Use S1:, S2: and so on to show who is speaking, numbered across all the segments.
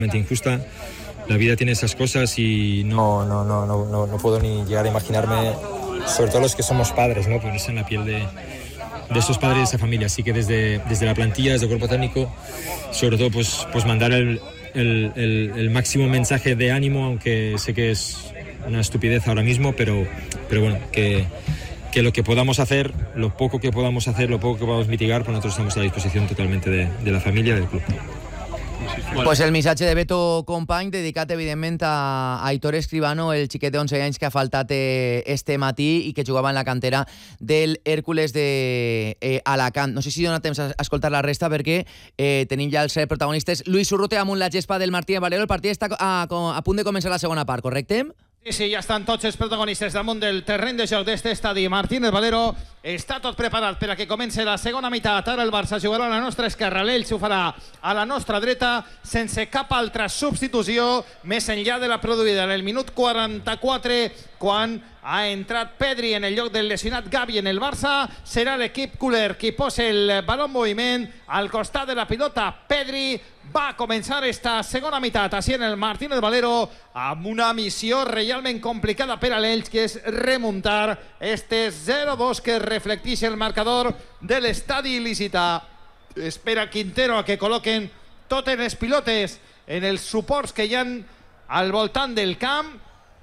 S1: injusta. La vida tiene esas cosas y no puedo ni llegar a imaginarme, sobre todo los que somos padres, ¿no? Ponerse en la piel de esos padres y de esa familia. Así que desde la plantilla, desde el cuerpo técnico, sobre todo pues mandar el máximo mensaje de ánimo, aunque sé que es una estupidez ahora mismo, pero bueno, que lo que podamos hacer, lo poco que podamos mitigar, pues nosotros estamos a la disposición totalmente de la familia, del club.
S2: Pues el missatge de Beto Company dedicat evidentment a Aitor Escribano, el xiquet de 11 anys que ha faltat este matí i que jugava en la cantera del Hèrcules de Alacant. No sé si dona temps a escoltar la resta perquè tenim ja els protagonistes. Luis Urrutia amunt la gespa del Martínez Valero. El partit està a punt de començar la segona part, correcte?
S3: Sí, ja estan tots els protagonistes damunt del terreny de joc d'este estadi. Martínez Valero està tot preparat per a que comenci la segona meitat. Ara el Barça jugarà a la nostra esquerra, l'Elx ho farà a la nostra dreta, sense cap altra substitució, més enllà de la produïda en el minut 44, quan ha entrat Pedri en el lloc del lesionat Gavi en el Barça. Serà l'equip culer qui posa el baló en moviment al costat de la pilota. Pedri va començar esta segona meitat així en el Martínez Valero, amb una missió realment complicada per a l'Elx, que és remuntar este 0-2 que reflecteix el marcador de l'estadi il·lícita. Espera Quintero a que col·loquen totes les pilotes en els suports que hi ha al voltant del camp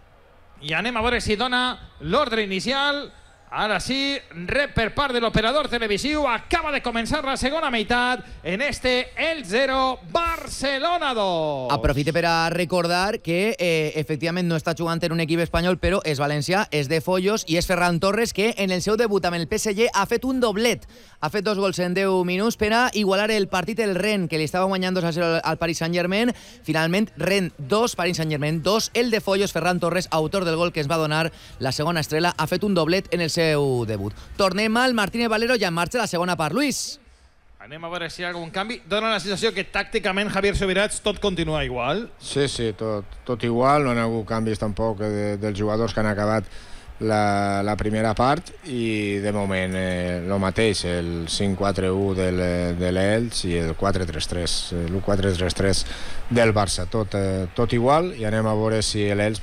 S3: i anem a veure si dona l'ordre inicial. Ara sí, rep per part de l'operador televisiu. Acaba de començar la segona meitat en este el 0, Barcelona 2.
S2: Aprofite per a recordar que efectivament no està jugant en un equip espanyol, però és valencià, és de Follos i és Ferran Torres, que en el seu debut amb el PSG ha fet un doblet. Ha fet 2 gols en 10 minuts per a igualar el partit del Rennes, que li estava guanyant 2-0 al Paris Saint-Germain. Finalment, Rennes 2, Paris Saint-Germain 2. El de Follos, Ferran Torres, autor del gol que es va donar la segona estrela, ha fet un doblet en el seu debut. Tornem al Martínez Valero, ja en marxa la segona part. Luis.
S3: Anem a veure si hi ha algun canvi. Dóna la sensació que tàcticament Javier Subirats tot continua igual.
S4: Sí, tot igual. No hi ha hagut canvis tampoc dels jugadors que han acabat la primera part i de moment el mateix, el 5-4-1 de l'Elx i el 4-3-3, l'1-4-3-3 del Barça. Tot igual, i anem a veure si l'Elx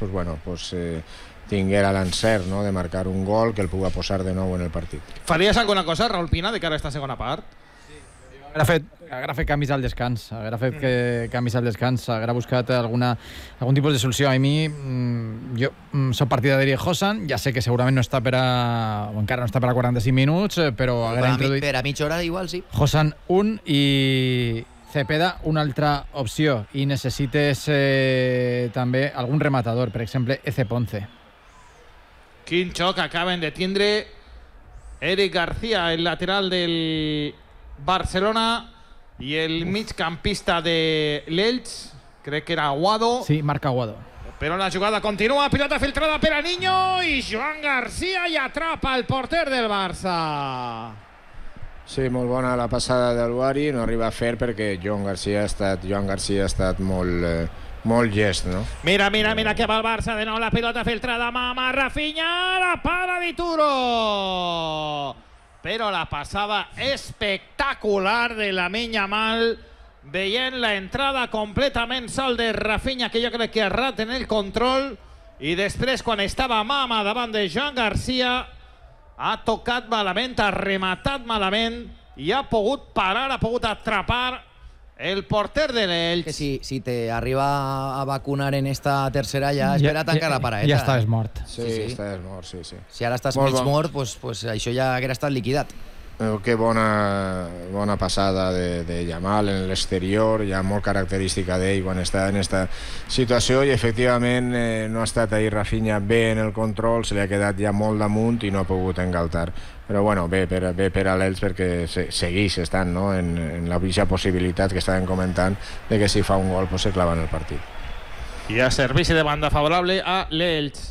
S4: tinguera l'encert, no?, de marcar un gol que el pugui posar de nou en el partit.
S3: Faries alguna cosa, Raúl Pina, de cara a esta segona part?
S5: Haguera fet canvis al descans, haguera buscat algun tipus de solució. A mi, jo soc partidari de Hosan, ja sé que segurament no està encara no està per a 45 minuts, però haguera introduït...
S2: Per a mitja hora igual, sí.
S5: Hosan un i Cepeda una altra opció, i necessites també algun rematador, per exemple, Eze Ponce.
S3: Quin xoc acaben de tindre Eric García, el lateral del Barcelona, i el migcampista de l'Elx, crec que era Aguado.
S5: Sí, Marc Aguado.
S3: Però la jugada continua, pilota filtrada per a Niño i Joan García i atrapa el porter del Barça.
S4: Sí, molt bona la passada d'Aluari, no arriba a fer perquè Joan García ha estat molt llest, no?
S3: Mira que va el Barça, de nou la pilota filtrada, Mama, Rafinha, la para Dituro. Però la passada espectacular de Lamine Yamal, veient la entrada completament sol de Rafinha, que jo crec que ha errat en el control, i després quan estava Mama davant de Joan García ha tocat malament, ha rematat malament i ha pogut parar, ha pogut atrapar el porter de l'Elx.
S2: Que si te arriba a vacunar en esta tercera ja espera tancar la paraeta.
S5: Ja estaves mort.
S4: Sí, estaves mort, sí.
S2: Si ara estàs mig mort, pues això ja haguera estat liquidat.
S4: Que bona passada de Yamal en l'exterior, ja molt característica d'ell quan està en aquesta situació, i efectivament no ha estat ahir Rafinha bé en el control, se li ha quedat ja molt damunt i no ha pogut engaltar. Però bueno, bé per a l'Elx perquè segueix estant, no?, en la pitjor possibilitat que estàvem comentant de que si fa un gol pues se clava en el partit.
S3: I a servici de banda favorable a l'Elx.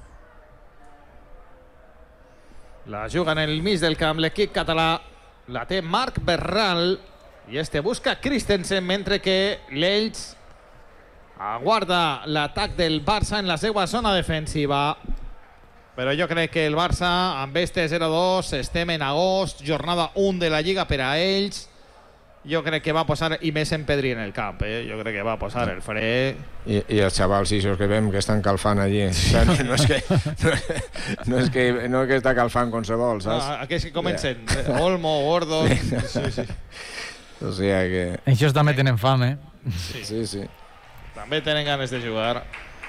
S3: La juga en el mig del camp l'equip català, la té Marc Berral i busca Christensen, mentre que l'Elx aguarda l'atac del Barça en la seva zona defensiva. Però jo crec que el Barça, amb este 0-2, estem en agost, jornada 1 de la Lliga per a ells, jo crec que va posar, i més en Pedri en el camp, jo crec que va posar el fre.
S4: I els xavals ixos que veiem que estan calfant allí, o sigui, no és que està calfant qualsevol, saps?
S3: Aquests que comencen, Olmo, Gordo... Sí.
S4: O sigui que...
S5: Ells també tenen fam,
S4: Sí.
S3: També tenen ganes de jugar.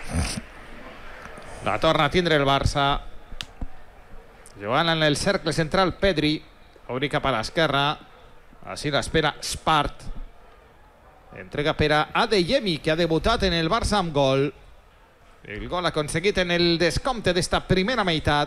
S3: La torna a tindre el Barça. Jugant en el cercle central Pedri. Obri cap a l'esquerra. Així l'espera Spart. Entrega per a Adeyemi, que ha debutat en el Barça amb gol. El gol aconseguit en el descompte d'esta primera meitat.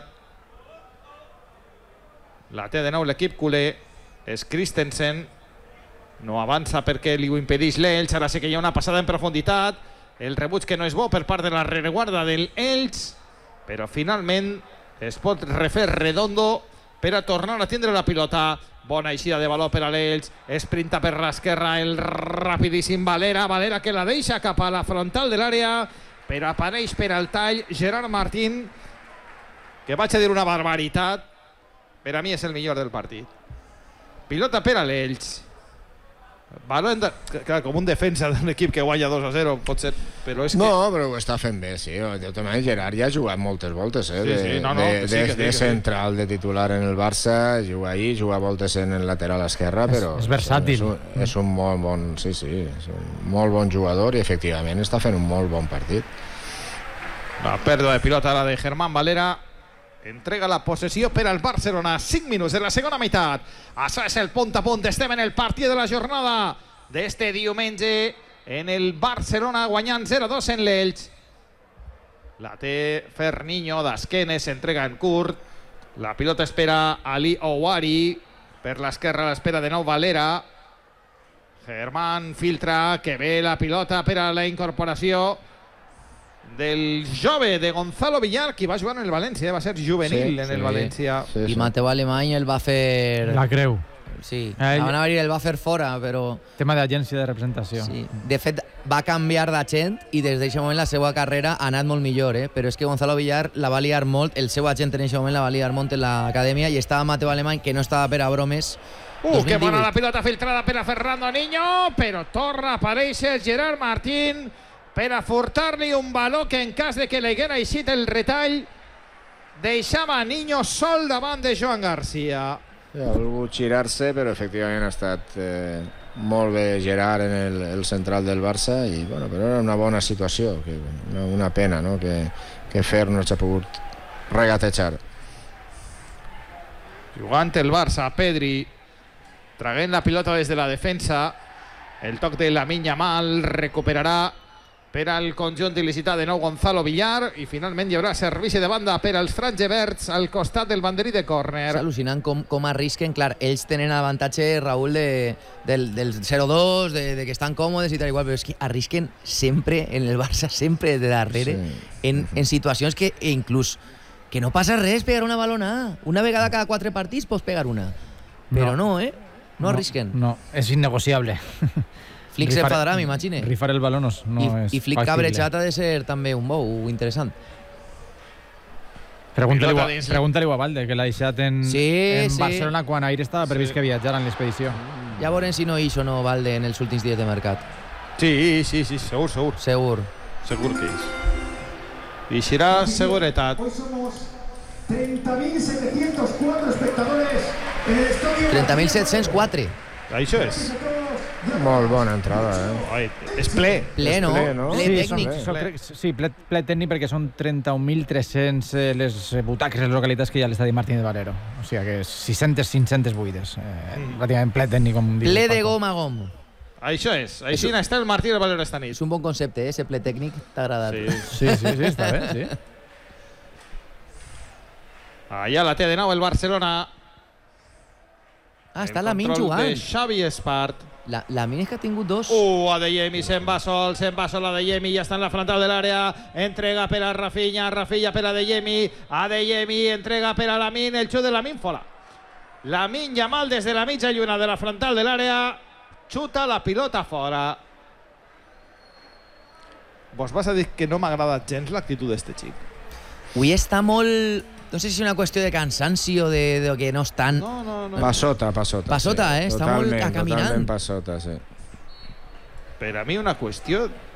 S3: La té de nou l'equip culer. És Christensen. No avança perquè li ho impedeix l'Elx. Ara sí que hi ha una passada en profunditat. El rebuig que no és bo per part de la rereguarda del Elx, però finalment es pot refer Redondo per a tornar a tindre la pilota. Bona eixida de valor per a l'Elx. Esprinta per l'esquerra el rapidíssim Valera que la deixa cap a la frontal de l'àrea, però apareix per al tall Gerard Martín, que vaig a dir una barbaritat, per a mi és el millor del partit. Pilota per a l'Elx. Clar, com un defensa d'un equip que guanya 2-0 pot ser, però és que...
S4: No, però ho està fent bé, sí. També Gerard ja ha jugat moltes voltes, de central, de titular en el Barça, juga ahí, juga voltes en el lateral esquerra, però...
S5: És versàtil.
S4: És un molt bon... Sí, és un molt bon jugador i efectivament està fent un molt bon partit.
S3: La pèrdua de pilota la de Germán Valera. Entrega la possessió per al Barcelona. 5 minuts de la segona meitat. Això és el punt a punt. Estem en el partit de la jornada d'este diumenge en el Barcelona, guanyant 0-2 en l'Elx. La té Ferniño d'esquenes, entrega en curt. La pilota espera Ali Ouari. Per l'esquerra l'espera de nou Valera. Germán filtra, que ve la pilota per a la incorporació del jove de Gonzalo Villar, que va jugar en el València, va ser juvenil en el València.
S2: I Mateu Alemany el va fer...
S5: La creu.
S2: Sí, van a venir, el va fer fora, però...
S5: Tema d'agència de representació.
S2: Sí. De fet, va canviar d'agent i des d'aquest moment la seva carrera ha anat molt millor, però és que Gonzalo Villar la va liar molt, el seu agent en aquest moment la va liar molt en l'acadèmia, i estava Mateu Alemany, que no estava per a bromes.
S3: Que bona la pilota filtrada per a Fernando Niño, però torna a aparèixer Gerard Martín per a furtar-li un valor que en cas de que li haguera eixit el retall deixava Niño sol davant de Joan Garcia.
S4: Ha volgut girar-se, però efectivament ha estat molt bé Gerard en el central del Barça, i bueno, però era una bona situació, una pena, no? que Fer no s'ha pogut regatejar.
S3: Jugant el Barça, Pedri traguent la pilota des de la defensa. El toc de Lamine Yamal recuperarà per al conjunt il·licitat de nou Gonzalo Villar, i finalment hi haurà servici de banda per als frangeverds al costat del banderí de córner.
S2: És al·lucinant com arrisquen. Clar, ells tenen avantatge, Raül, del 0-2, de que estan còmodes i tal igual, però és que arrisquen sempre en el Barça, sempre de darrere, en situacions que inclús que no passa res pegar una balona. Una vegada cada 4 partits pots pegar una, però no arrisquen.
S5: No, és innegociable.
S2: Flick s'enfadarà, m'imagine.
S5: Rifar el baló no és
S2: I Flick cabrejat ha de ser també un bou interessant.
S5: Pregunta-li a Valde, que l'ha deixat en Barcelona quan ahir estava previst que viatjara en l'expedició.
S2: Ja veurem si no ix o no Valde en els últims dies de mercat.
S3: Sí, segur. Segur que ix. Ixirà seguretat.
S6: Hoy somos 30.704 espectadores en el estadio.
S2: 30.704.
S3: Això és.
S4: Molt bona entrada,
S3: És ple.
S2: Ple, no? Ple tècnic.
S5: Sí, ple tècnic perquè són 31.300 les butaques, les localitats que hi ha a l'estadi Martínez Valero. O sigui que 600-500 buides. Pràcticament ple tècnic, com diu.
S2: Ple de gom a gom.
S3: Això és. Així està el Martínez Valero esta nit.
S2: És un bon concepte, ese ple tècnic. T'ha agradat.
S5: Sí, està bé, sí.
S3: Allà la té de nou el Barcelona.
S2: Està Lamine jugant.
S3: El control de Xavi Espart.
S2: Lamine és que ha tingut 2.
S3: Adeyemi se'n va sol Adeyemi, ja està en la frontal de l'àrea, entrega per a Rafinha per a Adeyemi entrega per a Lamine, el xut de Lamine fora. Lamine Yamal des de la mitja lluna de la frontal de l'àrea xuta la pilota fora. Vos vas a dir que no m'ha agradat gens l'actitud d'este xic.
S2: Avui està molt No sé si és una qüestió de cansanci o de que no estan...
S3: No.
S4: Passota.
S2: Passota,
S4: sí.
S2: Està molt caminant.
S4: Totalment passota, sí.
S3: Per a mi una qüestió